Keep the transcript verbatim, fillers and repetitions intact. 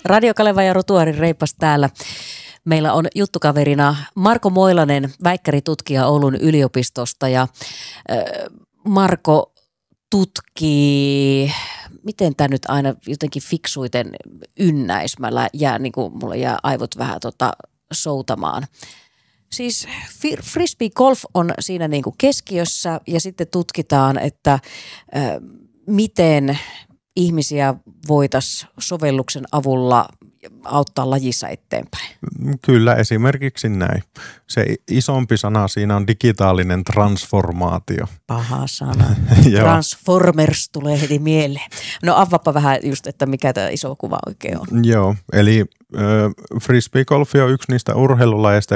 Radio Kaleva ja Rotuarin Reipas täällä. Meillä on juttukaverina Marko Moilanen, väikkäritutkija Oulun yliopistosta ja äh, Marko tutkii, miten tämä nyt aina jotenkin fiksuiten ynnäis, mä jää, niin kuin, mulla jää aivot vähän tota, soutamaan. Siis frisbee golf on siinä niin kuin keskiössä ja sitten tutkitaan, että äh, miten ihmisiä voitaisiin sovelluksen avulla auttaa lajissa eteenpäin. Kyllä, esimerkiksi näin. Se isompi sana siinä on digitaalinen transformaatio. Paha sana. Transformers tulee heti mieleen. No avaappa vähän just, että mikä tämä iso kuva oikein on. Joo, eli äh, frisbee golf on yksi niistä urheilulajeista,